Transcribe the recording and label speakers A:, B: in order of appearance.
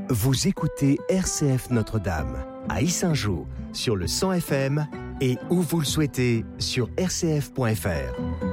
A: Vous écoutez RCF Notre-Dame à Yssingeaux sur le 100 FM et où vous le souhaitez sur rcf.fr.